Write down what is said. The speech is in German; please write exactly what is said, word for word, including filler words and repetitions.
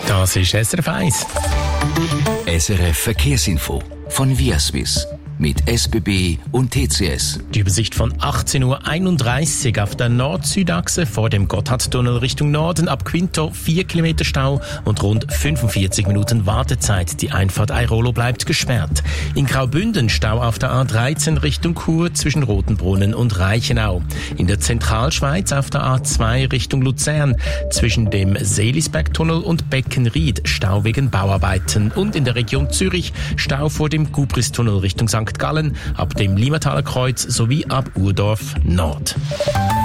Das ist S R F eins. S R F Verkehrsinfo von Viaswiss mit S B B und T C S. Die Übersicht von achtzehn Uhr einunddreißig auf der Nord-Süd-Achse vor dem Gotthardtunnel Richtung Norden ab Quinto vier Kilometer Stau und rund fünfundvierzig Minuten Wartezeit. Die Einfahrt Airolo bleibt gesperrt. In Graubünden Stau auf der A dreizehn Richtung Chur zwischen Rotenbrunnen und Reichenau. In der Zentralschweiz auf der A zwei Richtung Luzern zwischen dem Seelisbergtunnel und Beckenried Stau wegen Bauarbeiten. Und in der Region Zürich Stau vor dem Gubristunnel Richtung Sankt Gallen ab dem Limataler Kreuz sowie ab Urdorf Nord.